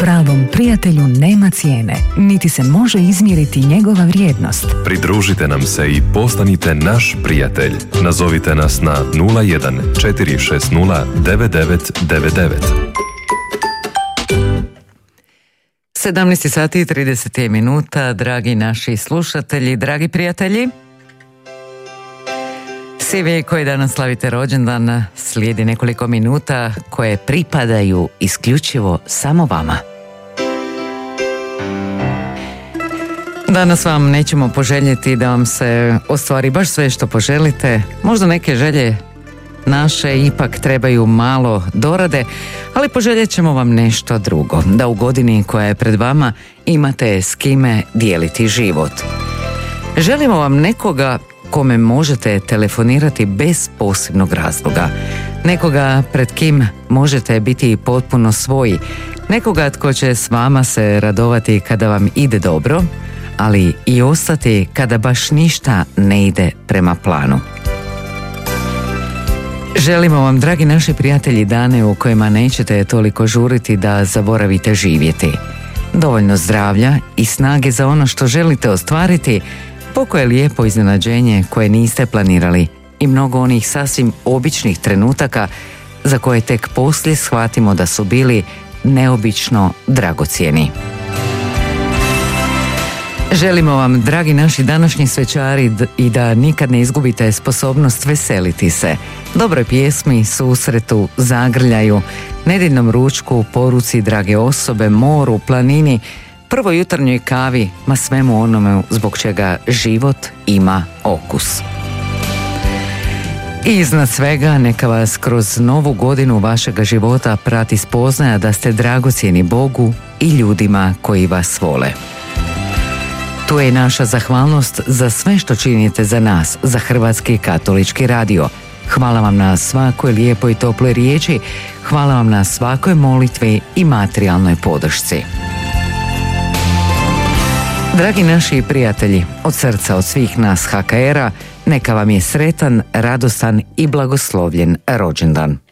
Pravom prijatelju nema cijene, niti se može izmjeriti njegova vrijednost. Pridružite nam se i postanite naš prijatelj. Nazovite nas na 01 460 9999. 17 sati i 30 minuta, dragi naši slušatelji, dragi prijatelji. Svi vi koji danas slavite rođendan, slijedi nekoliko minuta koje pripadaju isključivo samo vama. Danas vam nećemo poželjeti da vam se ostvari baš sve što poželite. Možda neke želje naše ipak trebaju malo dorade, ali poželjet ćemo vam nešto drugo. Da u godini koja je pred vama imate s kime dijeliti život. Želimo vam nekoga kome možete telefonirati bez posebnog razloga. Nekoga pred kim možete biti potpuno svoji. Nekoga tko će s vama se radovati kada vam ide dobro, ali i ostati kada baš ništa ne ide prema planu. Želimo vam, dragi naši prijatelji, dane u kojima nećete toliko žuriti da zaboravite živjeti. Dovoljno zdravlja i snage za ono što želite ostvariti, pokoje lijepo iznenađenje koje niste planirali i mnogo onih sasvim običnih trenutaka za koje tek poslije shvatimo da su bili neobično dragocjeni. Želimo vam, dragi naši današnji svećari, i da nikad ne izgubite sposobnost veseliti se. Dobroj pjesmi, susretu, zagrljaju, nedjeljnom ručku, poruci drage osobe, moru, planini, prvoj jutarnjoj kavi, ma svemu onome zbog čega život ima okus. I iznad svega neka vas kroz novu godinu vašega života prati spoznaja da ste dragocjeni Bogu i ljudima koji vas vole. Tu je naša zahvalnost za sve što činite za nas, za Hrvatski katolički radio. Hvala vam na svakoj lijepoj i toploj riječi, hvala vam na svakoj molitvi i materijalnoj podršci. Dragi naši prijatelji, od srca od svih nas HKR-a, neka vam je sretan, radostan i blagoslovljen rođendan.